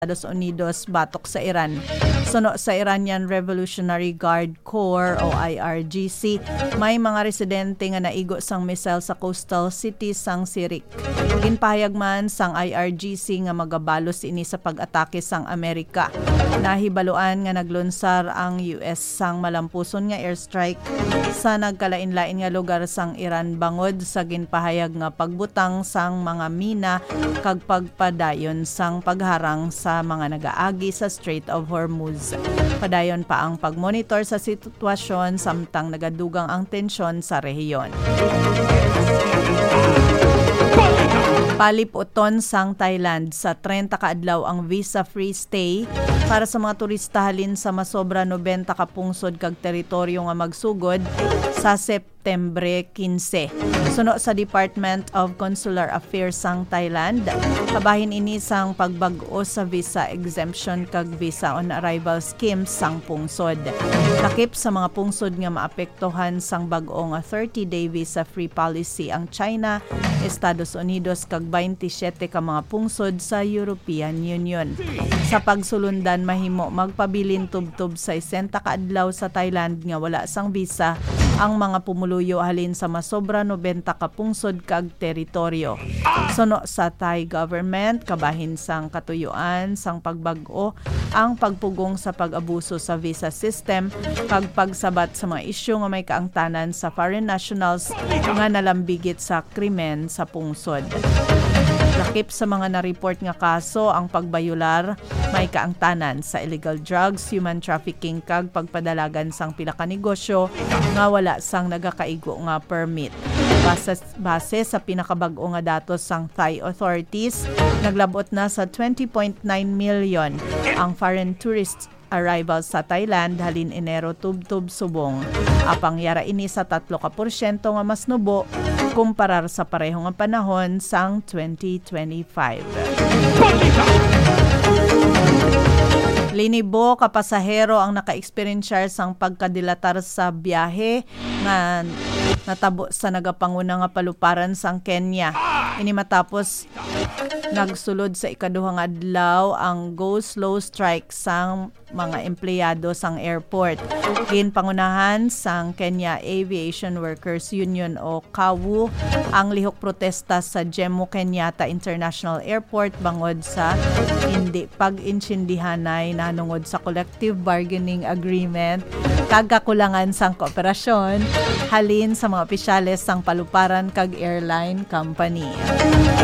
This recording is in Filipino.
Estados Unidos batok sa Iran. Suno sa Iranian Revolutionary Guard Corps o IRGC, may mga residente nga naigo sang missile sa coastal city sang Sirik. Ginpahayag man sang IRGC nga magabalos ini sa pag-atake sang Amerika. Nahibaluan nga naglunsar ang US sang malampuson nga airstrike sa nagkalain-lain nga lugar sang Iran bangod sa ginpahayag nga pagbutang sang mga mina kag pagpadayon sang pagharang sa mga nagaagi sa Strait of Hormuz. Padayon pa ang pagmonitor sa sitwasyon samtang nagadugang ang tensyon sa rehiyon. Paliputon sang Thailand sa 30 kaadlaw ang visa-free stay para sa mga turista halin sa masobra 90 ka pungsod kag teritoryo nga magsugod sa Septembre 15. Suno sa Department of Consular Affairs sang Thailand, kabahin ini sang pagbag-o sa visa exemption kag visa on arrival schemes sang pungsod. Lakip sa mga pungsod nga maapektuhan sang bag-o nga 30-day visa-free policy ang China, Estados Unidos kag 27 ka mga pungsod sa European Union. Sa pagsulundan mahimo magpabilin tubtob sa 60 kaadlaw sa Thailand nga wala sang visa ang mga pumuluyo halin sa masobra 90 ka pungsod kag teritoryo. Suno sa Thai government, kabahin sang katuyuan sang pagbag-o ang pagpugong sa pag-abuso sa visa system kag pagsabat sa mga isyu nga may kaangtanan sa foreign nationals nga nalambigit sa krimen sa pungsod. Lakip sa mga na-report nga kaso ang pagbayular may kaangtanan sa illegal drugs, human trafficking kag pagpadalagan sang pila ka negosyo nga wala sang nagakaigo nga permit. Base sa pinakabag-o nga datos sang Thai authorities, naglabot na sa 20.9 million ang foreign tourists arrival sa Thailand halin Enero tubtob subong. Apang yara ini sa 3% nga mas nubo kumparar sa pareho nga panahon sang 2025. Linibo ka pasahero ang naka-experience sang pagkadilatar sa biyahe nga natabo sa nagapanguna nga paluparan sang Kenya. Ini matapos nagsulod sa ikaduhang adlaw ang go slow strike sang mga empleyado sang airport. Ginpangunahan sang Kenya Aviation Workers Union o KAWU ang lihok protesta sa Jomo Kenyatta International Airport bangod sa hindi pag-insindihanay nanungod sa collective bargaining agreement kag kakulangan sang kooperasyon halin sa mga opisyales sang paluparan kag airline company.